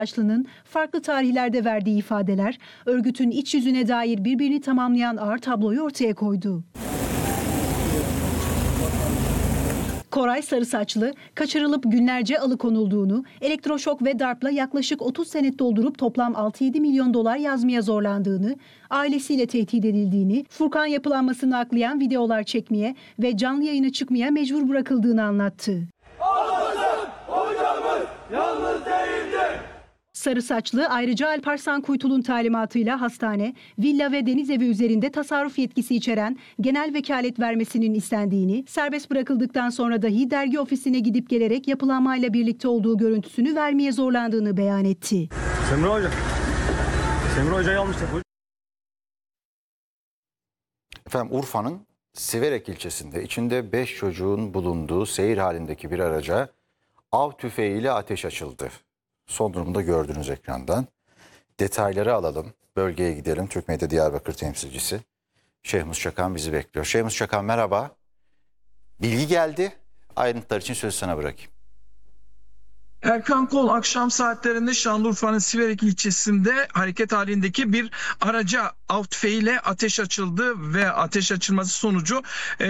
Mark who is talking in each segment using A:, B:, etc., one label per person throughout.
A: Sarısaçlı'nın farklı tarihlerde verdiği ifadeler örgütün iç yüzüne dair birbirini tamamlayan ağır tabloyu ortaya koydu. Koray Sarısaçlı, kaçırılıp günlerce alıkonulduğunu, elektroşok ve darpla yaklaşık 30 senet doldurup toplam 6-7 milyon dolar yazmaya zorlandığını, ailesiyle tehdit edildiğini, Furkan yapılanmasını aklayan videolar çekmeye ve canlı yayına çıkmaya mecbur bırakıldığını anlattı.
B: Hocamız yalnız değildir.
A: Sarısaçlı ayrıca Alparslan Kuytul'un talimatıyla hastane, villa ve deniz evi üzerinde tasarruf yetkisi içeren genel vekalet vermesinin istendiğini, serbest bırakıldıktan sonra dahi dergi ofisine gidip gelerek yapılanmayla birlikte olduğu görüntüsünü vermeye zorlandığını beyan etti.
C: Semra Hoca'yı almışlar.
D: Efendim Urfa'nın Siverek ilçesinde içinde 5 çocuğun bulunduğu seyir halindeki bir araca av tüfeğiyle ateş açıldı. Son durumu da gördünüz ekrandan. Detayları alalım. Bölgeye gidelim. Türk Medya Diyarbakır temsilcisi Şehmus Çakan bizi bekliyor. Şehmus Çakan merhaba. Bilgi geldi. Ayrıntılar için sözü sana bırakayım.
E: Erkan Kol akşam saatlerinde Şanlıurfa'nın Siverek ilçesinde hareket halindeki bir araca av tüfeğiyle ateş açıldı ve ateş açılması sonucu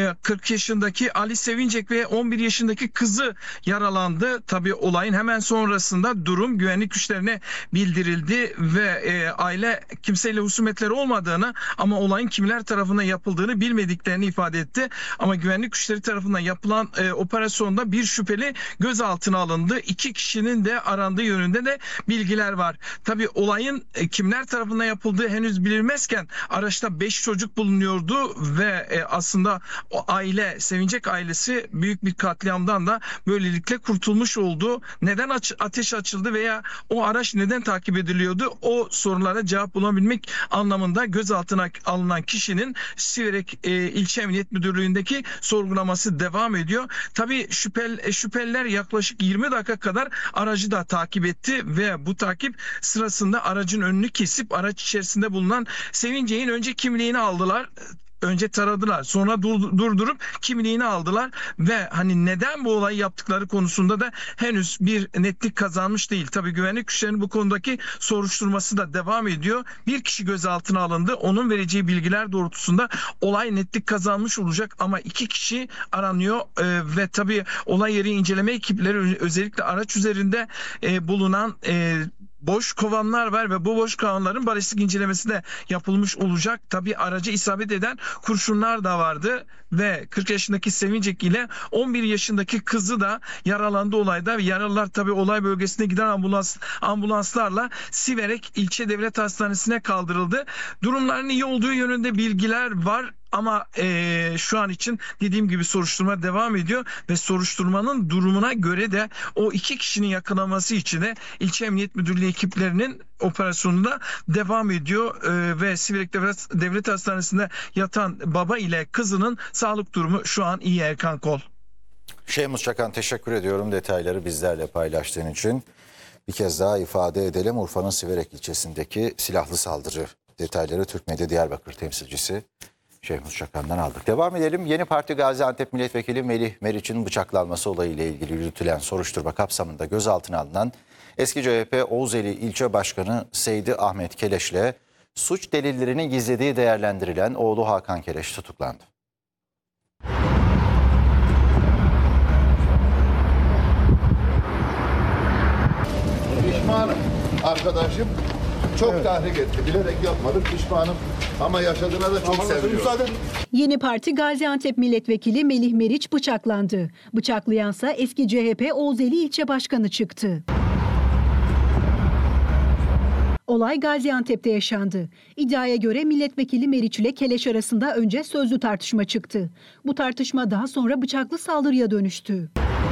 E: 40 yaşındaki Ali Sevincek ve 11 yaşındaki kızı yaralandı. Tabii olayın hemen sonrasında durum güvenlik güçlerine bildirildi ve aile kimseyle husumetleri olmadığını ama olayın kimler tarafından yapıldığını bilmediklerini ifade etti. Ama güvenlik güçleri tarafından yapılan operasyonda bir şüpheli gözaltına alındı. 2 kişinin de arandığı yönünde de bilgiler var. Tabii olayın kimler tarafından yapıldığı henüz bilinmezken araçta 5 çocuk bulunuyordu ve aslında o aile, Sevincek ailesi büyük bir katliamdan da böylelikle kurtulmuş oldu. Neden ateş açıldı veya o araç neden takip ediliyordu? O sorulara cevap bulabilmek anlamında gözaltına alınan kişinin Siverek İlçe Emniyet Müdürlüğü'ndeki sorgulaması devam ediyor. Tabii şüpheliler yaklaşık 20 dakika kadar aracı da takip etti ve bu takip sırasında aracın önünü kesip araç içerisinde bulunan Sevincek'in önce kimliğini aldılar. Önce taradılar, sonra durdurup kimliğini aldılar ve hani neden bu olayı yaptıkları konusunda da henüz bir netlik kazanmış değil. Tabii güvenlik güçlerinin bu konudaki soruşturması da devam ediyor. Bir kişi gözaltına alındı. Onun vereceği bilgiler doğrultusunda olay netlik kazanmış olacak ama 2 kişi aranıyor ve tabii olay yeri inceleme ekipleri özellikle araç üzerinde bulunan boş kovanlar var ve bu boş kovanların balistik incelemesi de yapılmış olacak. Tabii aracı isabet eden kurşunlar da vardı ve 40 yaşındaki Sevincek ile 11 yaşındaki kızı da yaralandı olayda. Yaralılar tabii olay bölgesine giden ambulanslarla Siverek İlçe Devlet Hastanesi'ne kaldırıldı. Durumların iyi olduğu yönünde bilgiler var. Ama şu an için dediğim gibi soruşturma devam ediyor ve soruşturmanın durumuna göre de o 2 kişinin yakalanması için de İlçe Emniyet Müdürlüğü ekiplerinin operasyonunda devam ediyor ve Siverek Devlet Hastanesi'nde yatan baba ile kızının sağlık durumu şu an iyi Erkan Kol.
D: Şehmus Çakan teşekkür ediyorum detayları bizlerle paylaştığın için. Bir kez daha ifade edelim Urfa'nın Siverek ilçesindeki silahlı saldırı detayları Türk Medya Diyarbakır temsilcisi Şehmus Çakan'dan aldık. Devam edelim. Yeni Parti Gaziantep Milletvekili Melih Meriç'in bıçaklanması olayıyla ilgili yürütülen soruşturma kapsamında gözaltına alınan eski CHP Oğuzeli İlçe Başkanı Seydi Ahmet Keleş'le suç delillerini gizlediği değerlendirilen oğlu Hakan Keleş tutuklandı.
F: Pişmanım. Arkadaşım çok tahrik etti. Bilerek yapmadık. Pişmanım. Ama yaşadığına da çok seviyorum.
A: Yeni Parti Gaziantep Milletvekili Melih Meriç bıçaklandı. Bıçaklayansa eski CHP Oğuzeli İlçe Başkanı çıktı. Olay Gaziantep'te yaşandı. İddiaya göre milletvekili Meriç ile Keleş arasında önce sözlü tartışma çıktı. Bu tartışma daha sonra bıçaklı saldırıya dönüştü.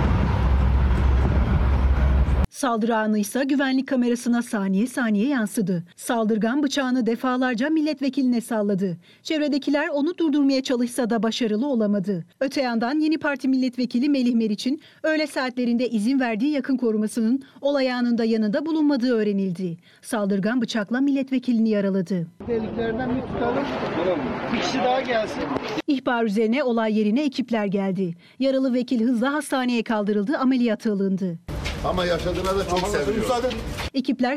A: Saldırı anı ise güvenlik kamerasına saniye saniye yansıdı. Saldırgan bıçağını defalarca milletvekiline salladı. Çevredekiler onu durdurmaya çalışsa da başarılı olamadı. Öte yandan Yeni Parti milletvekili Melih Meriç'in öğle saatlerinde izin verdiği yakın korumasının olay anında yanında bulunmadığı öğrenildi. Saldırgan bıçakla milletvekilini yaraladı.
G: Deliklerden bir tutalım. Bir kişi daha gelsin.
A: İhbar üzerine olay yerine ekipler geldi. Yaralı vekil hızla hastaneye kaldırıldı, ameliyata alındı.
F: Ama yaşadığına da çok seviyorum.
A: Ekipler